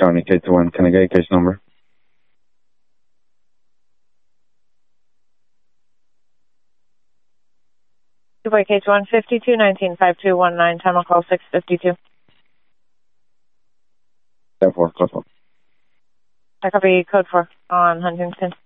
Charlie K21. Can I get your case number? Dubai case 152 195219, time on call 652. 10-4, close one. I copy code 4 on Huntington.